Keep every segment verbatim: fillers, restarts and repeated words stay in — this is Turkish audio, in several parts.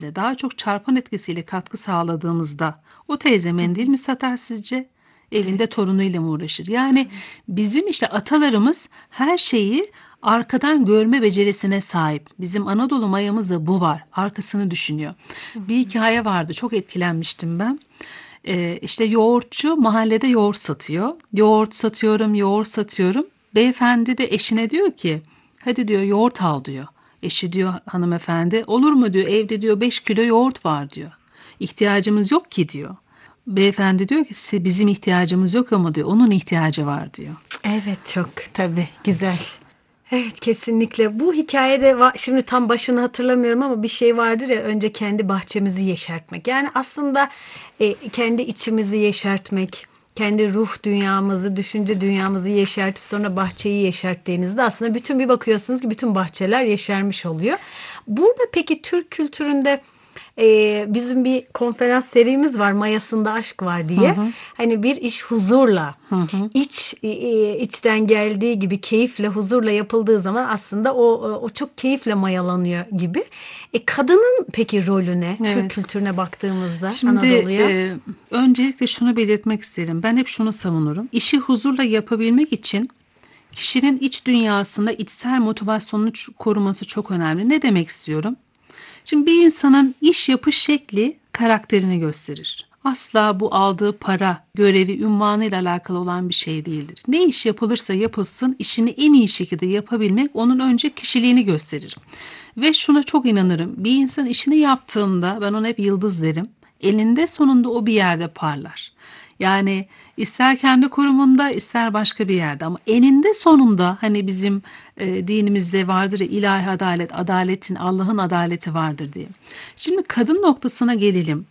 daha çok çarpan etkisiyle katkı sağladığımızda o teyze mendil mi satar sizce? Evinde Evet. torunuyla mı uğraşır? Yani bizim işte atalarımız her şeyi arkadan görme becerisine sahip. Bizim Anadolu mayamızda bu var. Arkasını düşünüyor. Bir hikaye vardı. Çok etkilenmiştim ben. Ee, işte yoğurtçu mahallede yoğurt satıyor. Yoğurt satıyorum, yoğurt satıyorum. Beyefendi de eşine diyor ki, hadi diyor yoğurt al diyor. Eşi diyor, hanımefendi, olur mu diyor, evde diyor beş kilo yoğurt var diyor. İhtiyacımız yok ki diyor. Beyefendi diyor ki, "Si- bizim ihtiyacımız yok ama diyor onun ihtiyacı var diyor. Evet, çok tabii güzel. Evet, kesinlikle. Bu hikayede va- şimdi tam başını hatırlamıyorum ama bir şey vardır ya, önce kendi bahçemizi yeşertmek. Yani aslında e, kendi içimizi yeşertmek, kendi ruh dünyamızı, düşünce dünyamızı yeşertip sonra bahçeyi yeşerttiğinizde aslında bütün bir bakıyorsunuz ki bütün bahçeler yeşermiş oluyor. Burada peki Türk kültüründe ee, bizim bir konferans serimiz var, Mayasında Aşk Var Hı diye. hı, Hani bir iş huzurla, hı hı. iç e, e, içten geldiği gibi keyifle, huzurla yapıldığı zaman aslında o o çok keyifle mayalanıyor gibi. E, kadının peki rolü ne? Türk Evet. kültürüne baktığımızda Şimdi Anadolu'ya. e, öncelikle şunu belirtmek isterim. Ben hep şunu savunurum. İşi huzurla yapabilmek için kişinin iç dünyasında içsel motivasyonunu ç- koruması çok önemli. Ne demek istiyorum? Şimdi bir insanın iş yapış şekli karakterini gösterir. Asla bu aldığı para, görevi, ünvanıyla alakalı olan bir şey değildir. Ne iş yapılırsa yapılsın, işini en iyi şekilde yapabilmek onun önce kişiliğini gösterir. Ve şuna çok inanırım. Bir insan işini yaptığında, ben ona hep yıldız derim, elinde sonunda o bir yerde parlar. Yani ister kendi kurumunda ister başka bir yerde, ama eninde sonunda hani bizim e, dinimizde vardır ya, ilahi adalet, adaletin, Allah'ın adaleti vardır diye. Şimdi kadın noktasına gelelim.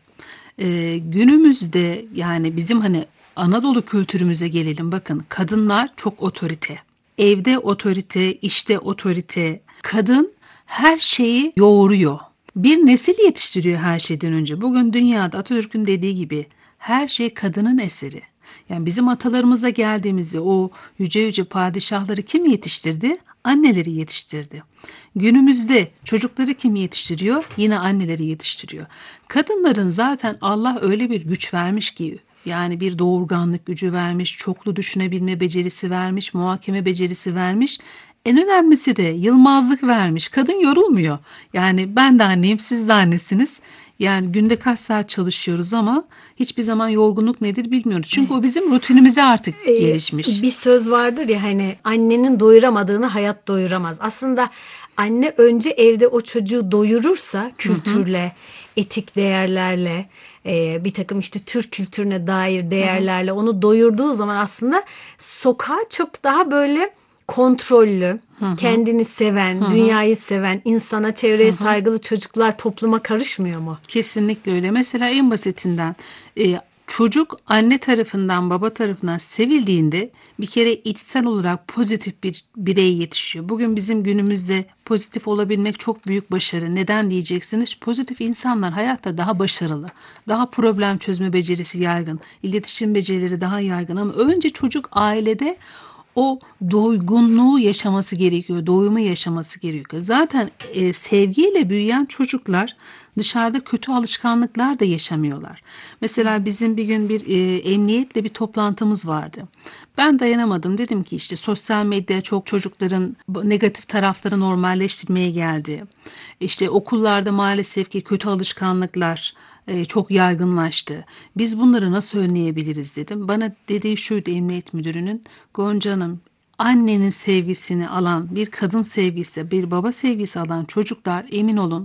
E, günümüzde yani bizim hani Anadolu kültürümüze gelelim. Bakın, kadınlar çok otorite. Evde otorite, işte otorite. Kadın her şeyi yoğuruyor. Bir nesil yetiştiriyor her şeyden önce. Bugün dünyada Atatürk'ün dediği gibi her şey kadının eseri. Yani bizim atalarımıza geldiğimizde o yüce yüce padişahları kim yetiştirdi? Anneleri yetiştirdi. Günümüzde çocukları kim yetiştiriyor? Yine anneleri yetiştiriyor. Kadınların zaten Allah öyle bir güç vermiş ki, yani bir doğurganlık gücü vermiş, çoklu düşünebilme becerisi vermiş, muhakeme becerisi vermiş. En önemlisi de yılmazlık vermiş. Kadın yorulmuyor. Yani ben de anneyim, siz de annesiniz. Yani günde kaç saat çalışıyoruz ama hiçbir zaman yorgunluk nedir bilmiyoruz. Çünkü o bizim rutinimize artık Ee, gelişmiş. bir söz vardır ya, hani annenin doyuramadığını hayat doyuramaz. Aslında anne önce evde o çocuğu doyurursa Hı hı, kültürle, etik değerlerle, e, bir takım işte Türk kültürüne dair hı hı, değerlerle onu doyurduğu zaman aslında sokağa çok daha böyle kontrollü, hı hı, kendini hı seven, hı, dünyayı seven, insana, hı çevreye hı. saygılı çocuklar topluma karışmıyor mu? Kesinlikle öyle. Mesela en basitinden e, çocuk anne tarafından baba tarafından sevildiğinde bir kere içsel olarak pozitif bir birey yetişiyor. Bugün bizim günümüzde pozitif olabilmek çok büyük başarı. Neden diyeceksiniz? Pozitif insanlar hayatta daha başarılı, daha problem çözme becerisi yaygın, iletişim becerileri daha yaygın, ama önce çocuk ailede o doygunluğu yaşaması gerekiyor, doyumu yaşaması gerekiyor. Zaten e, sevgiyle büyüyen çocuklar dışarıda kötü alışkanlıklar da yaşamıyorlar. Mesela bizim bir gün bir e, emniyetle bir toplantımız vardı. Ben dayanamadım, dedim ki işte sosyal medya çok çocukların negatif tarafları normalleştirmeye geldi. İşte okullarda maalesef ki kötü alışkanlıklar e, çok yaygınlaştı. Biz bunları nasıl önleyebiliriz dedim. Bana dediği şuydu emniyet müdürünün: Gonca Hanım, annenin sevgisini alan, bir kadın sevgisi, bir baba sevgisi alan çocuklar, emin olun,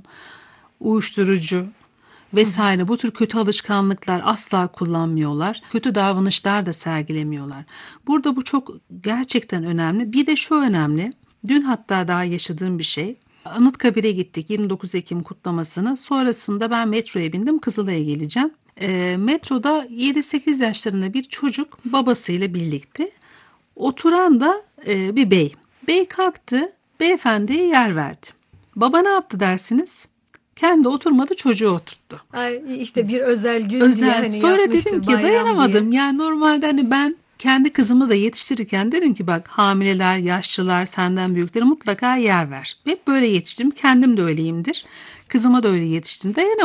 uyuşturucu vesaire bu tür kötü alışkanlıklar asla kullanmıyorlar. Kötü davranışlar da sergilemiyorlar. Burada bu çok gerçekten önemli. Bir de şu önemli. Dün hatta daha yaşadığım bir şey. Anıtkabir'e gittik, yirmi dokuz Ekim kutlamasını. Sonrasında ben metroya bindim, Kızılay'a geleceğim. E, metroda yedi sekiz yaşlarında bir çocuk babasıyla birlikte. Oturan da e, bir bey. Bey kalktı, beyefendiye yer verdi. Baba ne yaptı dersiniz? Kendi oturmadı, çocuğu oturttu. Ay, işte bir özel gün diye Özel. hani Sonra dedim yapmıştır, ki bayram diye. dayanamadım. Yani normalde hani ben Kendi kızımı da yetiştirirken derim ki bak hamileler, yaşlılar, senden büyüklere mutlaka yer ver. Hep böyle yetiştim. Kendim de öyleyimdir. Kızıma da öyle yetiştim. Dayanamadım.